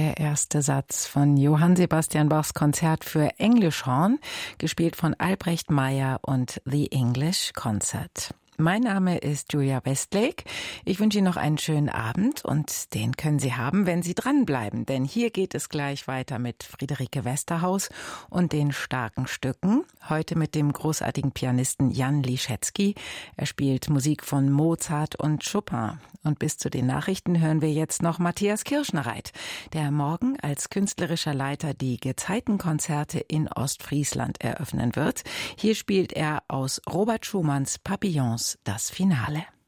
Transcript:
der erste Satz von Johann Sebastian Bachs Konzert für Englischhorn, gespielt von Albrecht Meyer und The English Concert. Mein Name ist Julia Westlake. Ich wünsche Ihnen noch einen schönen Abend und den können Sie haben, wenn Sie dranbleiben. Denn hier geht es gleich weiter mit Friederike Westerhaus und den starken Stücken. Heute mit dem großartigen Pianisten Jan Liszewski. Er spielt Musik von Mozart und Chopin. Und bis zu den Nachrichten hören wir jetzt noch Matthias Kirschnereit, der morgen als künstlerischer Leiter die Gezeitenkonzerte in Ostfriesland eröffnen wird. Hier spielt er aus Robert Schumanns Papillons das Finale.